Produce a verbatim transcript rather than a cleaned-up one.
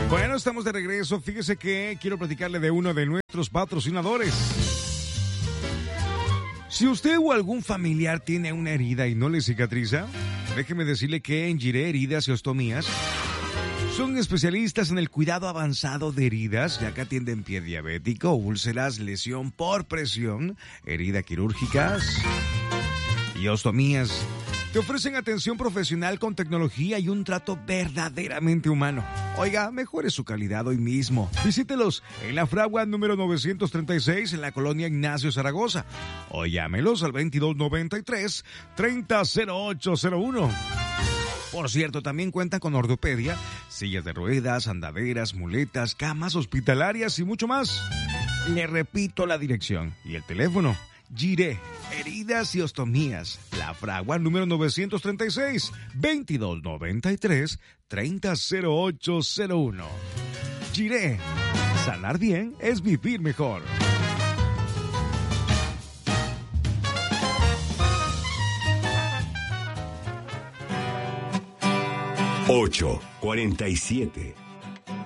Bueno, estamos de regreso. Fíjese que quiero platicarle de uno de nuestros patrocinadores. Si usted o algún familiar tiene una herida y no le cicatriza, déjeme decirle que en Jiré Heridas y Ostomías son especialistas en el cuidado avanzado de heridas, ya que atienden pie diabético, úlceras, lesión por presión, herida quirúrgicas y ostomías. Te ofrecen atención profesional con tecnología y un trato verdaderamente humano. Oiga, mejore su calidad hoy mismo. Visítelos en La Fragua número novecientos treinta y seis en la colonia Ignacio Zaragoza. O llámelos al veintidós noventa y tres, treinta cero ocho cero uno. Por cierto, también cuentan con ortopedia, sillas de ruedas, andaderas, muletas, camas hospitalarias y mucho más. Le repito la dirección y el teléfono. Jiré, Heridas y Ostomías, La Fragua número novecientos treinta y seis, veintidós noventa y tres, treinta cero ocho cero uno. Jiré, sanar bien es vivir mejor. ocho cuarenta y siete.